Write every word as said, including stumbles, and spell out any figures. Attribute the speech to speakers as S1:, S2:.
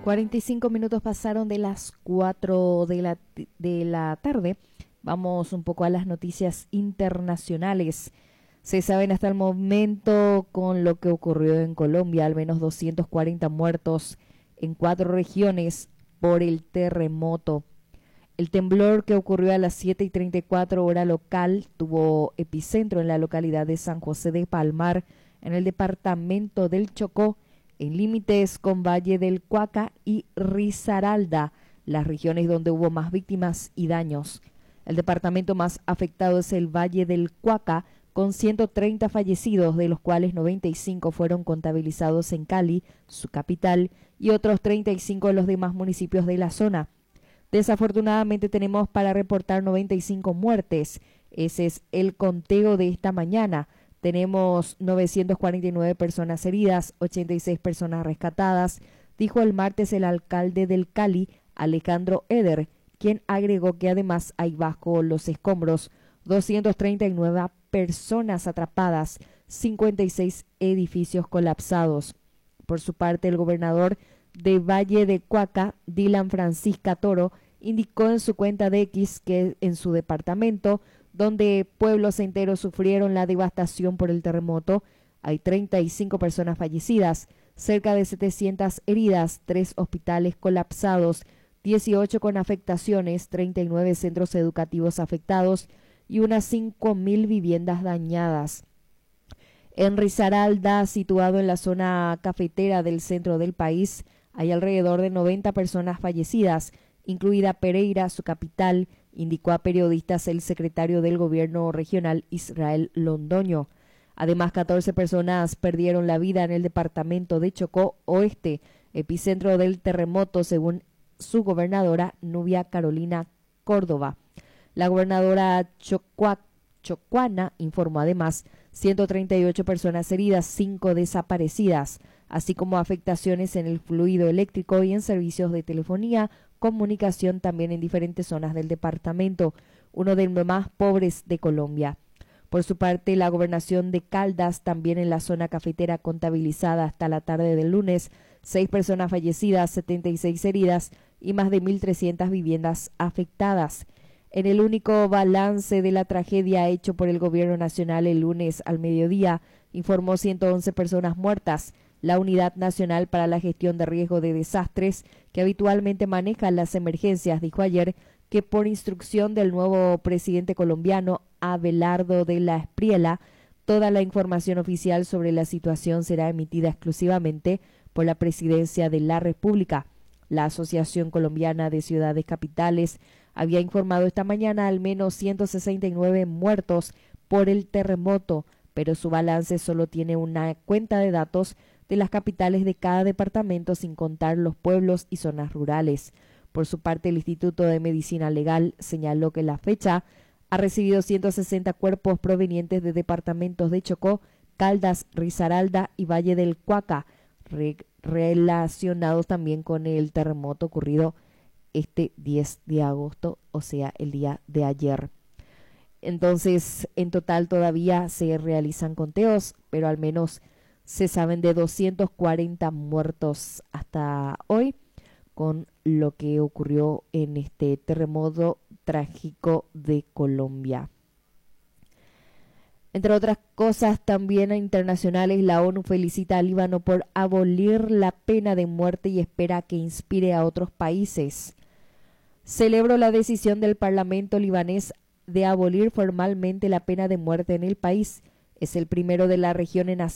S1: cuarenta y cinco minutos pasaron de las cuatro de la, de la tarde. Vamos un poco a las noticias internacionales. Se saben hasta el momento con lo que ocurrió en Colombia, al menos doscientos cuarenta muertos en cuatro regiones por el terremoto. El temblor que ocurrió a las siete y treinta y cuatro hora local tuvo epicentro en la localidad de San José de Palmar, en el departamento del Chocó, en límites con Valle del Cauca y Risaralda, las regiones donde hubo más víctimas y daños. El departamento más afectado es el Valle del Cauca, con ciento treinta fallecidos, de los cuales noventa y cinco fueron contabilizados en Cali, su capital, y otros treinta y cinco en los demás municipios de la zona. Desafortunadamente tenemos para reportar noventa y cinco muertes. Ese es el conteo de esta mañana. Tenemos novecientas cuarenta y nueve personas heridas, ochenta y seis personas rescatadas, dijo el martes el alcalde del Cali, Alejandro Eder, quien agregó que además hay bajo los escombros doscientas treinta y nueve personas atrapadas, cincuenta y seis edificios colapsados. Por su parte, el gobernador de Valle de Cauca, Dylan Francisca Toro, indicó en su cuenta de X que en su departamento, donde pueblos enteros sufrieron la devastación por el terremoto, hay treinta y cinco personas fallecidas, cerca de setecientas heridas, tres hospitales colapsados, dieciocho con afectaciones, treinta y nueve centros educativos afectados y unas cinco mil viviendas dañadas. En Risaralda, situado en la zona cafetera del centro del país, hay alrededor de noventa personas fallecidas, incluida Pereira, su capital, indicó a periodistas el secretario del gobierno regional Israel Londoño. Además, catorce personas perdieron la vida en el departamento de Chocó Oeste, epicentro del terremoto, según su gobernadora Nubia Carolina Córdoba. La gobernadora Chocua, chocuana informó además ciento treinta y ocho personas heridas, cinco desaparecidas, así como afectaciones en el fluido eléctrico y en servicios de telefonía, comunicación también en diferentes zonas del departamento, uno de los más pobres de Colombia. Por su parte, la gobernación de Caldas, también en la zona cafetera, contabilizada hasta la tarde del lunes, seis personas fallecidas, setenta y seis heridas y más de mil trescientas viviendas afectadas. En el único balance de la tragedia hecho por el gobierno nacional el lunes al mediodía, informó ciento once personas muertas. La Unidad Nacional para la Gestión de Riesgo de Desastres, que habitualmente maneja las emergencias, dijo ayer que por instrucción del nuevo presidente colombiano, Abelardo de la Espriella, toda la información oficial sobre la situación será emitida exclusivamente por la Presidencia de la República. La Asociación Colombiana de Ciudades Capitales había informado esta mañana al menos ciento sesenta y nueve muertos por el terremoto, pero su balance solo tiene una cuenta de datos de las capitales de cada departamento, sin contar los pueblos y zonas rurales. Por su parte, el Instituto de Medicina Legal señaló que la fecha ha recibido ciento sesenta cuerpos provenientes de departamentos de Chocó, Caldas, Risaralda y Valle del Cauca, re relacionados también con el terremoto ocurrido este diez de agosto, o sea, el día de ayer. Entonces, en total todavía se realizan conteos, pero al menos se saben de doscientos cuarenta muertos hasta hoy con lo que ocurrió en este terremoto trágico de Colombia. Entre otras cosas también internacionales, la ONU felicita al Líbano por abolir la pena de muerte y espera que inspire a otros países. Celebro la decisión del Parlamento libanés de abolir formalmente la pena de muerte en el país. Es el primero de la región en hacerlo.